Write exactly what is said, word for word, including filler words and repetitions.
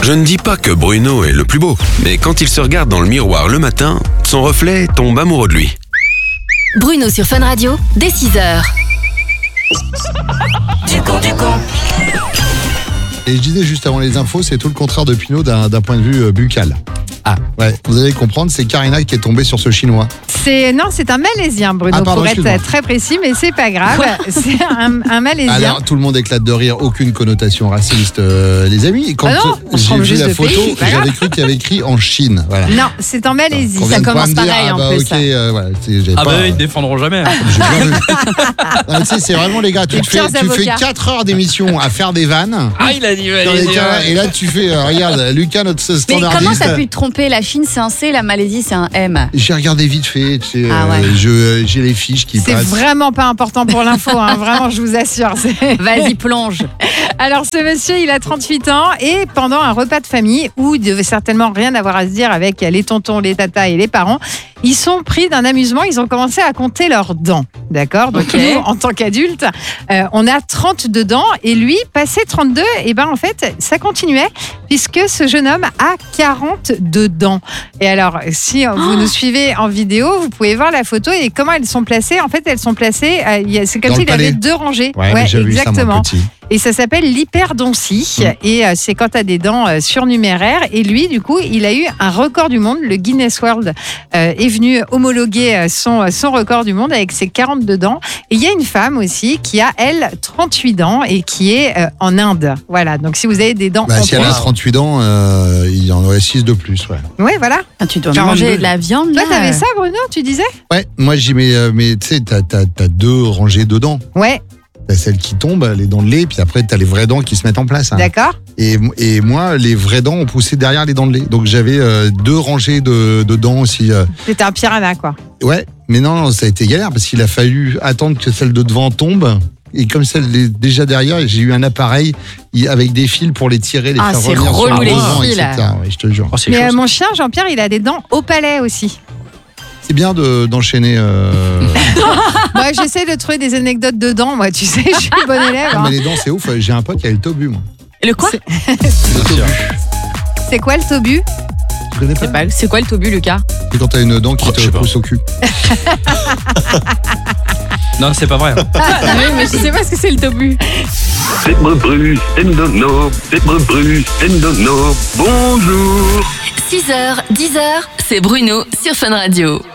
Je ne dis pas que Bruno est le plus beau, mais quand il se regarde dans le miroir le matin, son reflet tombe amoureux de lui. Bruno sur Fun Radio, dès six heures. Du con, du con. Et je disais juste avant les infos, c'est tout le contraire de Pinot d'un, d'un point de vue euh, buccal. Ah, ouais, vous allez comprendre, c'est Karina qui est tombée sur ce chinois. C'est, non, c'est un Malaisien, Bruno, Ah, pardon, pour excuse-moi. être très précis, mais c'est pas grave. C'est un, un Malaisien. Alors, tout le monde éclate de rire, aucune connotation raciste, euh, les amis. Quand Ah non, on se j'ai trompe vu juste la de photo, pays, c'est pas j'avais grave. cru qu'il y avait écrit en Chine. Voilà. Non, c'est en Malaisie. On vient Ça de commence pouvoir me dire, pareil ah en bah, plus. ok, euh, voilà, c'est- j'avais Ah pas- bah ils te défendront jamais. j'ai bien vu. Non, tu sais, c'est vraiment les gars, tu, Les te fais, pires tu fais avocats. quatre heures d'émission à faire des vannes. Ah il a dit, Dans allez, les cas, et là, tu fais, euh, regarde, Lucas, notre Mais standardiste. comment t'as pu te tromper? La Chine c'est un C, la Malaisie c'est un M. J'ai regardé vite fait, tu sais, Ah ouais. euh, je, j'ai les fiches qui C'est passent. vraiment pas important pour l'info, hein, vraiment, je vous assure. c'est- Vas-y, plonge. Alors, ce monsieur, il a trente-huit ans et pendant un repas de famille où il devait certainement rien avoir à se dire avec les tontons, les tatas et les parents, ils sont pris d'un amusement. Ils ont commencé à compter leurs dents. D'accord? Donc, Ok. nous, en tant qu'adultes, euh, on a trente-deux dents et lui, passé trente-deux, et ben, en fait, ça continuait puisque ce jeune homme a quarante-deux dents. Et alors, si vous nous suivez en vidéo, vous pouvez voir la photo et comment elles sont placées. En fait, elles sont placées, euh, il y a- c'est comme Dans le s'il avait palais. deux rangées. Ouais, j'ai vu ça, exactement. mon petit. Et ça s'appelle l'hyperdontie. Mmh. Et euh, c'est quand tu as des dents euh, surnuméraires. Et lui, du coup, il a eu un record du monde. Le Guinness World euh, est venu homologuer euh, son, son record du monde avec ses quarante-deux dents. Et il y a une femme aussi qui a, elle, trente-huit dents et qui est euh, en Inde. Voilà. Donc, si vous avez des dents Bah, en si elle a plus. trente-huit dents, euh, il y en aurait six de plus, ouais. Ouais, voilà. Ah, tu dois quarante-deux. manger de la viande là. Toi, t'avais ça, Bruno, tu disais? Ouais, moi j'y mets, euh, mais tu sais, t'as, t'as, t'as deux rangées de dents. Ouais, T'as celles qui tombent, les dents de lait, puis après t'as les vraies dents qui se mettent en place. hein. d'accord. Et, et moi, les vraies dents ont poussé derrière les dents de lait. Donc j'avais euh, deux rangées de, de dents aussi. euh. C'était un piranha, quoi. Ouais, mais non, non, ça a été galère parce qu'il a fallu attendre que celle de devant tombe. Et comme celle est déjà derrière, j'ai eu un appareil il- avec des fils pour les tirer, les Ah, faire c'est revenir sur relou, le les devant, fils, et cetera. Ouais, je te jure. Oh, c'est Mais chaud, euh, ça. mon chien, Jean-Pierre, il a des dents au palais aussi. C'est bien de, d'enchaîner. Euh... Moi, j'essaie de trouver des anecdotes de dents, moi, tu sais, je suis bonne élève. non, hein. mais les dents, c'est ouf. J'ai un pote qui a le tobu, moi. Le quoi? Le tobu. C'est quoi le tobu? Tu connais pas? C'est pas- C'est quoi le tobu, Lucas? C'est quand t'as une dent qui Oh, je te sais pas. pousse au cul. Non c'est pas vrai. Ah oui, mais je sais pas ce que c'est le tobu. C'est Bru, c'est Ndono, c'est Bru, c'est Ndono. Bonjour. six heures, dix heures, c'est Bruno sur Fun Radio.